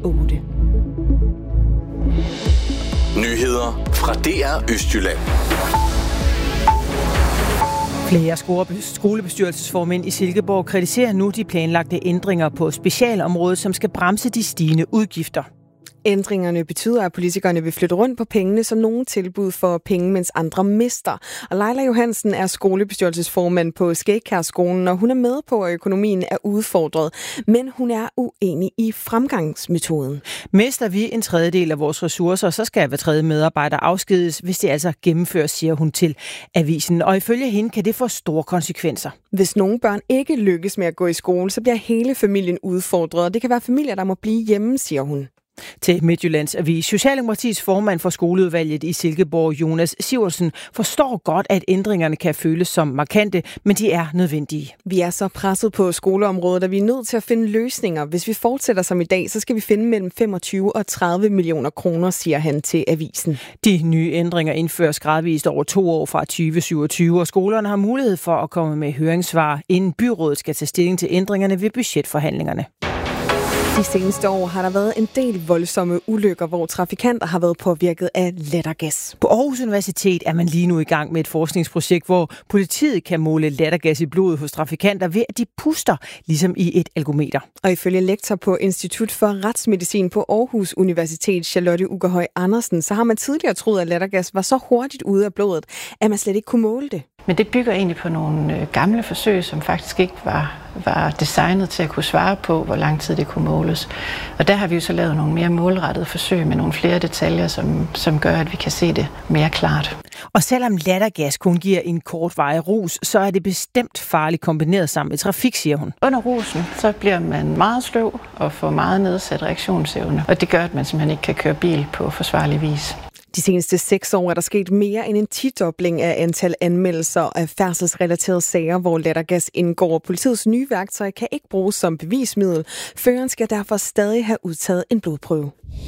8. Nyheder fra DR Østjylland. Flere skolebestyrelsesformænd i Silkeborg kritiserer nu de planlagte ændringer på specialområdet, som skal bremse de stigende udgifter. Ændringerne betyder, at politikerne vil flytte rundt på pengene, som nogle tilbud får penge, mens andre mister. Og Leila Johansen er skolebestyrelsesformand på Skægkærskolen, og hun er med på, at økonomien er udfordret. Men hun er uenig i fremgangsmetoden. Mister vi en tredjedel af vores ressourcer, så skal hver tredje medarbejder afskediges, hvis det altså gennemføres, siger hun til avisen. Og ifølge hende kan det få store konsekvenser. Hvis nogle børn ikke lykkes med at gå i skole, så bliver hele familien udfordret. Og det kan være familier, der må blive hjemme, siger hun. Til Midtjyllands Avis. Socialdemokratiets formand for skoleudvalget i Silkeborg, Jonas Sivertsen, forstår godt, at ændringerne kan føles som markante, men de er nødvendige. Vi er så presset på skoleområdet, at vi er nødt til at finde løsninger. Hvis vi fortsætter som i dag, så skal vi finde mellem 25 og 30 millioner kroner, siger han til avisen. De nye ændringer indføres gradvist over 2 år fra 2027, og skolerne har mulighed for at komme med høringssvar, inden byrådet skal tage stilling til ændringerne ved budgetforhandlingerne. De seneste år har der været en del voldsomme ulykker, hvor trafikanter har været påvirket af lattergas. På Aarhus Universitet er man lige nu i gang med et forskningsprojekt, hvor politiet kan måle lattergas i blodet hos trafikanter ved, at de puster, ligesom i et algometer. Og ifølge lektor på Institut for Retsmedicin på Aarhus Universitet, Charlotte Ugerhøj Andersen, så har man tidligere troet, at lattergas var så hurtigt ude af blodet, at man slet ikke kunne måle det. Men det bygger egentlig på nogle gamle forsøg, som faktisk ikke var designet til at kunne svare på, hvor lang tid det kunne måles. Og der har vi jo så lavet nogle mere målrettede forsøg med nogle flere detaljer, som gør, at vi kan se det mere klart. Og selvom lattergas kun giver en kortvarig rus, så er det bestemt farligt kombineret sammen med trafik, siger hun. Under rusen, så bliver man meget sløv og får meget nedsat reaktionsevne. Og det gør, at man simpelthen ikke kan køre bil på forsvarlig vis. De seneste 6 år er der sket mere end en 10-dobling af antal anmeldelser af færdselsrelaterede sager, hvor lattergas indgår. Politiets nye værktøj kan ikke bruges som bevismiddel. Føreren skal derfor stadig have udtaget en blodprøve.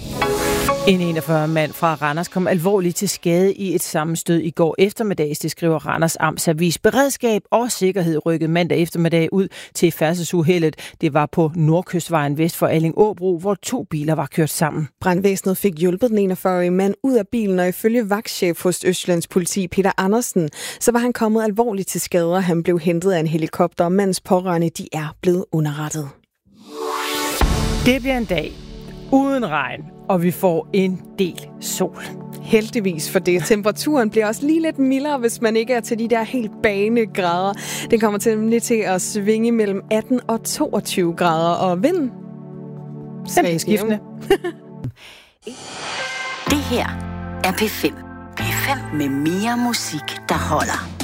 En 41-mand fra Randers kom alvorligt til skade i et sammenstød i går eftermiddags, det skriver Randers Amtsavis. Beredskab og sikkerhed rykkede mandag eftermiddag ud til færdselsuheldet. Det var på Nordkystvejen vest for Alling-Åbro, hvor 2 biler var kørt sammen. Brandvæsenet fik hjulpet den 41-årige mand ud af bilen, og ifølge vagtchef hos Østjyllands politi Peter Andersen, så var han kommet alvorligt til skade, og han blev hentet af en helikopter, og mandens pårørende, de er blevet underrettet. Det bliver en dag uden regn, og vi får en del sol. Heldigvis for det. Temperaturen bliver også lige lidt mildere, hvis man ikke er til de der helt bagende grader. Den kommer til at svinge mellem 18 og 22 grader, og vinden skiftende. Det her er P5. P5 med mere musik, der holder.